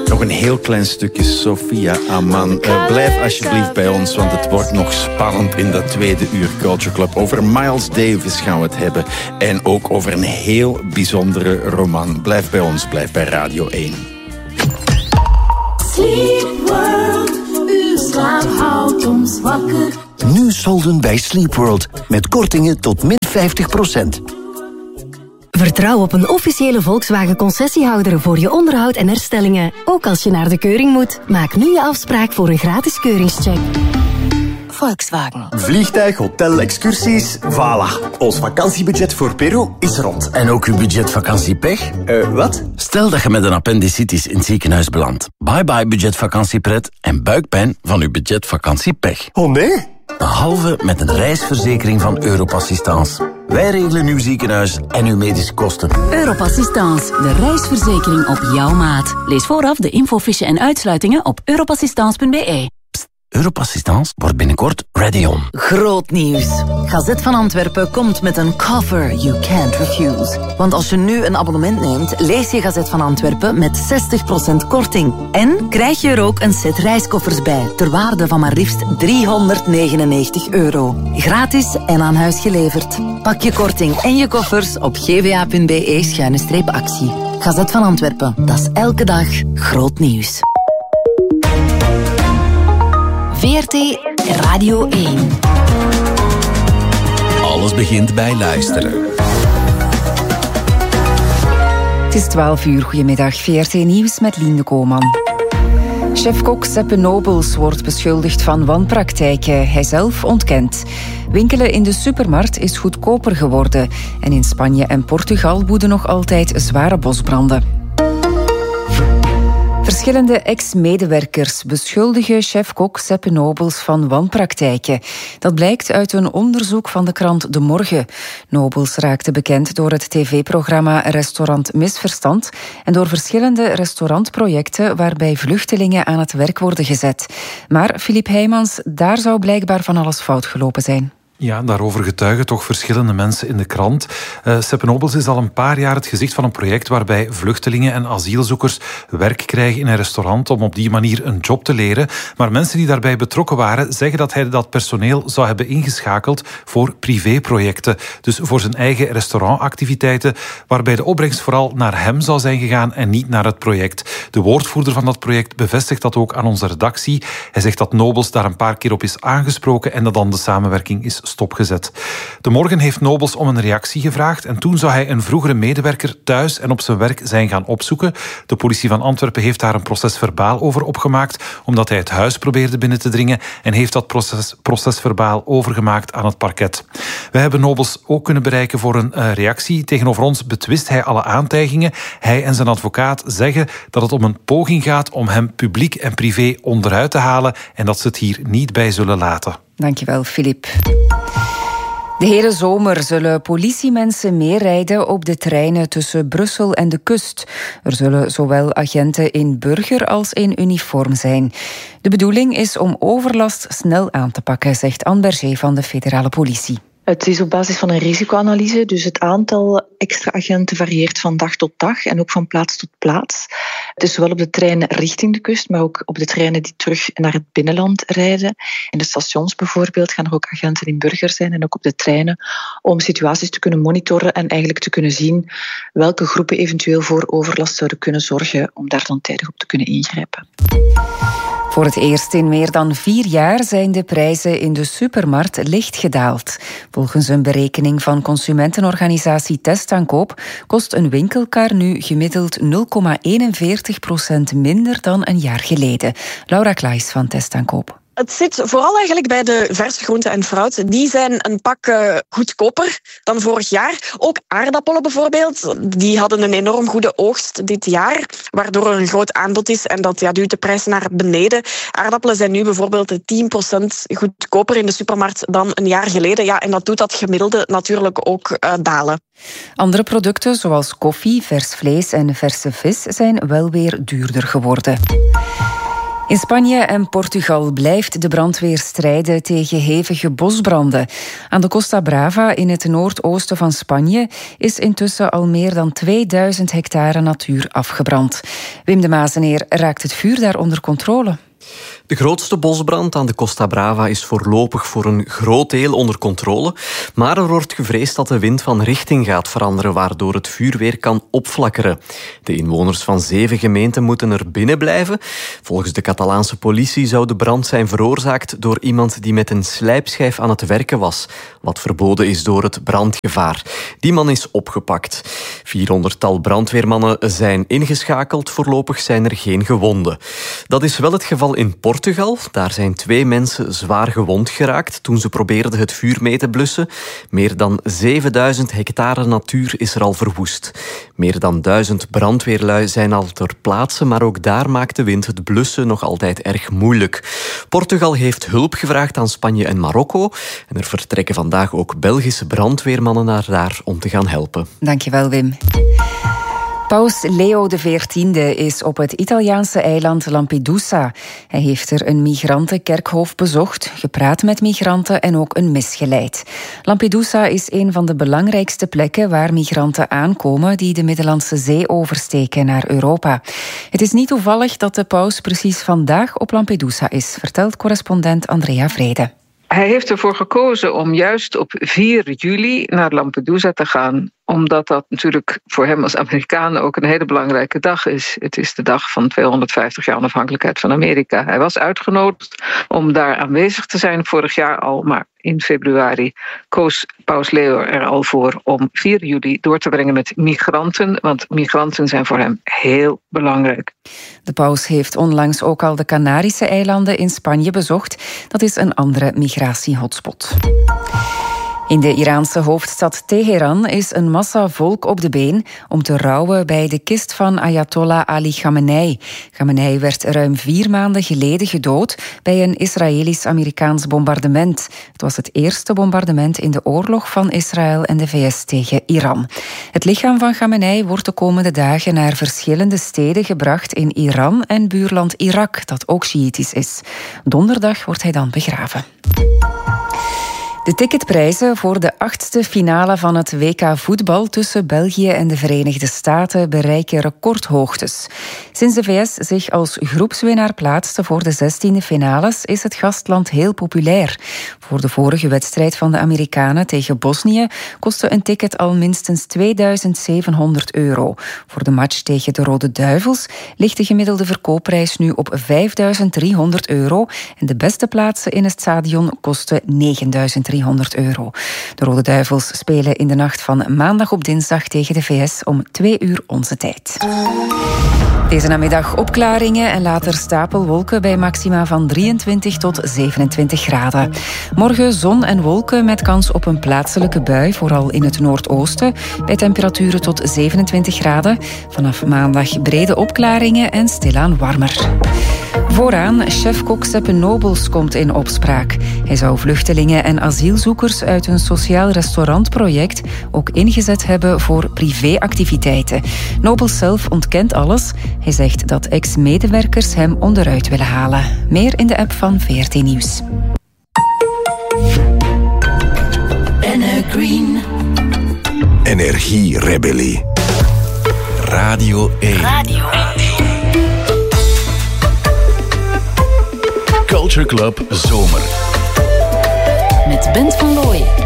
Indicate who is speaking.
Speaker 1: Nog een heel klein stukje, Sophia Aman. Blijf alsjeblieft bij ons, want het wordt nog spannend in dat tweede uur Culture Club. Over Miles Davis gaan we het hebben. En ook over een heel bijzondere roman. Blijf bij ons, blijf bij Radio 1.
Speaker 2: Sleep World, uw slaap houdt ons wakker.
Speaker 3: Nu solden bij Sleep World, met kortingen tot min 50%.
Speaker 4: Vertrouw op een officiële Volkswagen-concessiehouder voor je onderhoud en herstellingen. Ook als je naar de keuring moet. Maak nu je afspraak voor een gratis keuringscheck. Volkswagen.
Speaker 5: Vliegtuig, hotel, excursies, voilà. Ons vakantiebudget voor Peru is rond.
Speaker 6: En ook uw budget vakantiepech?
Speaker 5: Wat?
Speaker 6: Stel dat je met een appendicitis in het ziekenhuis belandt. Bye bye budget vakantiepret en buikpijn van uw budget vakantiepech.
Speaker 5: Oh nee?
Speaker 6: Behalve met een reisverzekering van Europassistance. Wij regelen uw ziekenhuis en uw medische kosten.
Speaker 7: Europassistance, de reisverzekering op jouw maat. Lees vooraf de infofiche en uitsluitingen op europassistance.be.
Speaker 6: Europassistance wordt binnenkort ready on.
Speaker 8: Groot nieuws. Gazet van Antwerpen komt met een cover you can't refuse. Want als je nu een abonnement neemt, lees je Gazet van Antwerpen met 60% korting. En krijg je er ook een set reiskoffers bij, ter waarde van maar liefst €399. Gratis en aan huis geleverd. Pak je korting en je koffers op gva.be/actie. Gazet van Antwerpen, dat is elke dag groot nieuws.
Speaker 4: VRT Radio 1.
Speaker 9: Alles begint bij luisteren.
Speaker 10: Het is 12 uur. Goedemiddag. VRT Nieuws met Lien de Kooman. Chef-kok Seppe Nobels wordt beschuldigd van wanpraktijken. Hij zelf ontkent. Winkelen in de supermarkt is goedkoper geworden. En in Spanje en Portugal woeden nog altijd zware bosbranden. Verschillende ex-medewerkers beschuldigen chef-kok Seppe Nobels van wanpraktijken. Dat blijkt uit een onderzoek van de krant De Morgen. Nobels raakte bekend door het tv-programma Restaurant Misverstand en door verschillende restaurantprojecten waarbij vluchtelingen aan het werk worden gezet. Maar Filip Heijmans, daar zou blijkbaar van alles fout gelopen zijn.
Speaker 11: Ja, daarover getuigen toch verschillende mensen in de krant. Seppe Nobels is al een paar jaar het gezicht van een project waarbij vluchtelingen en asielzoekers werk krijgen in een restaurant om op die manier een job te leren. Maar mensen die daarbij betrokken waren zeggen dat hij dat personeel zou hebben ingeschakeld voor privéprojecten. Dus voor zijn eigen restaurantactiviteiten, waarbij de opbrengst vooral naar hem zou zijn gegaan en niet naar het project. De woordvoerder van dat project bevestigt dat ook aan onze redactie. Hij zegt dat Nobels daar een paar keer op is aangesproken en dat dan de samenwerking is stopgezet. De Morgen heeft Nobels om een reactie gevraagd en toen zou hij een vroegere medewerker thuis en op zijn werk zijn gaan opzoeken. De politie van Antwerpen heeft daar een procesverbaal over opgemaakt, omdat hij het huis probeerde binnen te dringen en heeft dat procesverbaal overgemaakt aan het parket. Wij hebben Nobels ook kunnen bereiken voor een reactie. Tegenover ons betwist hij alle aantijgingen. Hij en zijn advocaat zeggen dat het om een poging gaat om hem publiek en privé onderuit te halen en dat ze het hier niet bij zullen laten.
Speaker 10: Dankjewel, Filip. De hele zomer zullen politiemensen meerijden op de treinen tussen Brussel en de kust. Er zullen zowel agenten in burger als in uniform zijn. De bedoeling is om overlast snel aan te pakken, zegt Anne Berger van de federale politie.
Speaker 12: Het is op basis van een risicoanalyse, dus het aantal extra agenten varieert van dag tot dag en ook van plaats tot plaats. Het is zowel op de treinen richting de kust, maar ook op de treinen die terug naar het binnenland rijden. In de stations bijvoorbeeld gaan er ook agenten in burger zijn en ook op de treinen om situaties te kunnen monitoren en eigenlijk te kunnen zien welke groepen eventueel voor overlast zouden kunnen zorgen om daar dan tijdig op te kunnen ingrijpen.
Speaker 10: Voor het eerst in meer dan 4 jaar zijn de prijzen in de supermarkt licht gedaald. Volgens een berekening van consumentenorganisatie Testaankoop kost een winkelkar nu gemiddeld 0,41% minder dan een jaar geleden. Laura Klaes van Testaankoop.
Speaker 13: Het zit vooral eigenlijk bij de verse groenten en fruit. Die zijn een pak goedkoper dan vorig jaar. Ook aardappelen bijvoorbeeld. Die hadden een enorm goede oogst dit jaar, waardoor er een groot aanbod is en dat duwt de prijs naar beneden. Aardappelen zijn nu bijvoorbeeld 10% goedkoper in de supermarkt dan een jaar geleden. Ja, en dat doet dat gemiddelde natuurlijk ook dalen.
Speaker 10: Andere producten zoals koffie, vers vlees en verse vis zijn wel weer duurder geworden. In Spanje en Portugal blijft de brandweer strijden tegen hevige bosbranden. Aan de Costa Brava in het noordoosten van Spanje is intussen al meer dan 2000 hectare natuur afgebrand. Wim de Mazeneer, raakt het vuur daar onder controle?
Speaker 14: De grootste bosbrand aan de Costa Brava is voorlopig voor een groot deel onder controle. Maar er wordt gevreesd dat de wind van richting gaat veranderen, waardoor het vuur weer kan opflakkeren. De inwoners van 7 gemeenten moeten er binnen blijven. Volgens de Catalaanse politie zou de brand zijn veroorzaakt door iemand die met een slijpschijf aan het werken was, wat verboden is door het brandgevaar. Die man is opgepakt. 400-tal brandweermannen zijn ingeschakeld. Voorlopig zijn er geen gewonden. Dat is wel het geval in Portugal. Daar zijn 2 mensen zwaar gewond geraakt toen ze probeerden het vuur mee te blussen. Meer dan 7000 hectare natuur is er al verwoest. Meer dan 1000 brandweerlui zijn al ter plaatse, maar ook daar maakt de wind het blussen nog altijd erg moeilijk. Portugal heeft hulp gevraagd aan Spanje en Marokko. En er vertrekken vandaag ook Belgische brandweermannen naar daar om te gaan helpen.
Speaker 10: Dankjewel, Wim. Paus Leo XIV is op het Italiaanse eiland Lampedusa. Hij heeft er een migrantenkerkhof bezocht, gepraat met migranten en ook een mis geleid. Lampedusa is een van de belangrijkste plekken waar migranten aankomen die de Middellandse Zee oversteken naar Europa. Het is niet toevallig dat de paus precies vandaag op Lampedusa is, vertelt correspondent Andrea Vrede.
Speaker 15: Hij heeft ervoor gekozen om juist op 4 juli naar Lampedusa te gaan, omdat dat natuurlijk voor hem als Amerikaan ook een hele belangrijke dag is. Het is de dag van 250 jaar onafhankelijkheid van Amerika. Hij was uitgenodigd om daar aanwezig te zijn vorig jaar al, maar in februari koos Paus Leo er al voor om 4 juli door te brengen met migranten, want migranten zijn voor hem heel belangrijk.
Speaker 10: De paus heeft onlangs ook al de Canarische eilanden in Spanje bezocht. Dat is een andere migratiehotspot. In de Iraanse hoofdstad Teheran is een massa volk op de been om te rouwen bij de kist van Ayatollah Ali Khamenei. Khamenei werd ruim 4 maanden geleden gedood bij een Israëlisch-Amerikaans bombardement. Het was het eerste bombardement in de oorlog van Israël en de VS tegen Iran. Het lichaam van Khamenei wordt de komende dagen naar verschillende steden gebracht in Iran en buurland Irak, dat ook Sjiitisch is. Donderdag wordt hij dan begraven. De ticketprijzen voor de 8e finale van het WK voetbal tussen België en de Verenigde Staten bereiken recordhoogtes. Sinds de VS zich als groepswinnaar plaatste voor de 16e finales is het gastland heel populair. Voor de vorige wedstrijd van de Amerikanen tegen Bosnië kostte een ticket al minstens €2.700. Voor de match tegen de Rode Duivels ligt de gemiddelde verkoopprijs nu op €5.300 en de beste plaatsen in het stadion kosten €9.300. De Rode Duivels spelen in de nacht van maandag op dinsdag tegen de VS om 2 uur onze tijd. Deze namiddag opklaringen en later stapelwolken bij maxima van 23 tot 27 graden. Morgen zon en wolken met kans op een plaatselijke bui, vooral in het noordoosten, bij temperaturen tot 27 graden. Vanaf maandag brede opklaringen en stilaan warmer. Vooraan, chef-kok Seppe Nobels komt in opspraak. Hij zou vluchtelingen en asielzoekers uit een sociaal restaurantproject ook ingezet hebben voor privéactiviteiten. Nobels zelf ontkent alles. Hij zegt dat ex-medewerkers hem onderuit willen halen. Meer in de app van VRT Nieuws.
Speaker 2: Green.
Speaker 9: Energierebellie. Radio 1. Culture Club Zomer.
Speaker 7: Met Bent van Looijen.